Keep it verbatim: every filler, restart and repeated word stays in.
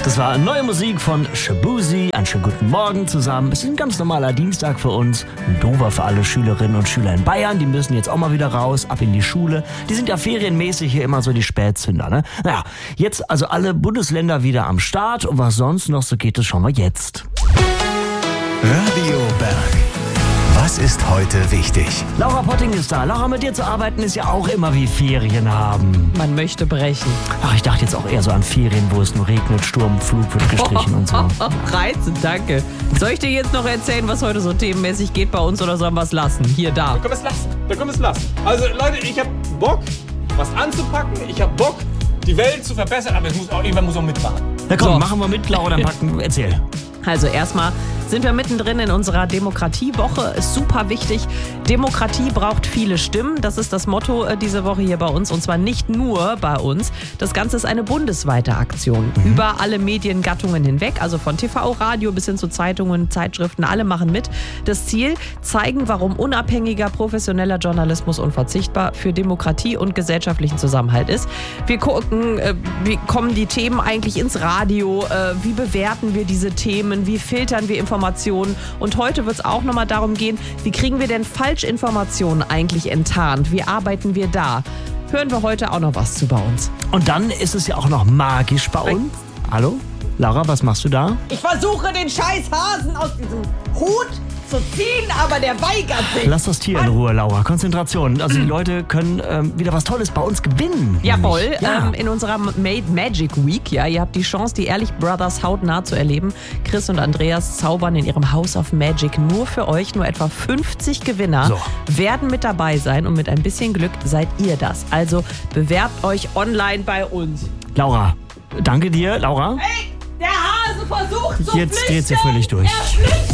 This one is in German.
Das war neue Musik von Shaboozey. Einen schönen guten Morgen zusammen. Es ist ein ganz normaler Dienstag für uns. Ein Dover für alle Schülerinnen und Schüler in Bayern. Die müssen jetzt auch mal wieder raus, ab in die Schule. Die sind ja ferienmäßig hier immer so die Spätzünder, ne? Naja, jetzt also alle Bundesländer wieder am Start. Und was sonst noch so geht, das schauen wir jetzt. Radio Berg. Was ist heute wichtig? Laura Potting ist da. Laura, mit dir zu arbeiten ist ja auch immer wie Ferien haben. Man möchte brechen. Ach, ich dachte jetzt auch eher so an Ferien, wo es nur regnet, Sturm, Flug wird gestrichen und so. Reizend, danke. Soll ich dir jetzt noch erzählen, was heute so themenmäßig geht bei uns, oder sollen wir es lassen? Hier, da. Da können wir es lassen. Da können wir es lassen. Also Leute, ich hab Bock, was anzupacken. Ich hab Bock, die Welt zu verbessern. Aber es muss auch, irgendwann muss auch mitmachen. Na komm, So. machen wir mit, Laura, dann packen. Erzähl. Also erstmal sind wir mittendrin in unserer Demokratiewoche. Ist super wichtig. Demokratie braucht viele Stimmen. Das ist das Motto äh, diese Woche hier bei uns. Und zwar nicht nur bei uns. Das Ganze ist eine bundesweite Aktion. Mhm. Über alle Mediengattungen hinweg. Also von T V, Radio bis hin zu Zeitungen, Zeitschriften. Alle machen mit. Das Ziel: zeigen, warum unabhängiger, professioneller Journalismus unverzichtbar für Demokratie und gesellschaftlichen Zusammenhalt ist. Wir gucken, äh, wie kommen die Themen eigentlich ins Radio? Äh, wie bewerten wir diese Themen? Wie filtern wir Informationen? Und heute wird es auch nochmal darum gehen, wie kriegen wir denn Falschinformationen eigentlich enttarnt? Wie arbeiten wir da? Hören wir heute auch noch was zu bei uns. Und dann ist es ja auch noch magisch bei uns. Hallo? Laura, was machst du da? Ich versuche, den scheiß Hasen aus diesem Hut zu ziehen, aber der weigert sich. Lass das Tier in Ruhe, Laura. Konzentration. Also die Leute können ähm, wieder was Tolles bei uns gewinnen. Jawohl, Nämlich. Ja. ähm, in unserer Made Magic Week, ja, ihr habt die Chance, die Ehrlich Brothers hautnah zu erleben. Chris und Andreas zaubern in ihrem House of Magic nur für euch. Nur etwa fünfzig Gewinner So. werden mit dabei sein und mit ein bisschen Glück seid ihr das. Also bewerbt euch online bei uns. Laura, danke dir, Laura. Hey, der Hase versucht zu Jetzt flüchten. dreht sie völlig durch. Er flüchtet.